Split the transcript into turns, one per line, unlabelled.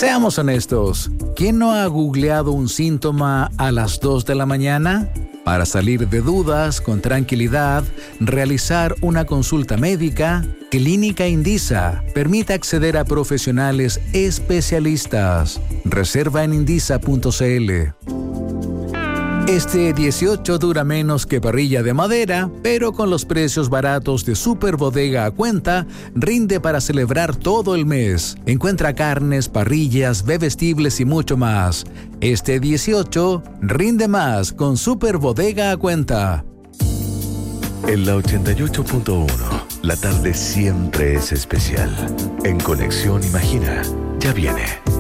Seamos honestos, ¿quién no ha googleado un síntoma a las 2 de la mañana? Para salir de dudas con tranquilidad, realizar una consulta médica, Clínica Indisa permite acceder a profesionales especialistas. Reserva en indisa.cl. Este 18 dura menos que parrilla de madera, pero con los precios baratos de Super Bodega a cuenta, rinde para celebrar todo el mes. Encuentra carnes, parrillas, bebestibles y mucho más. Este 18 rinde más con Super Bodega a cuenta.
En la 88.1, la tarde siempre es especial. En Conexión Imagina, ya viene.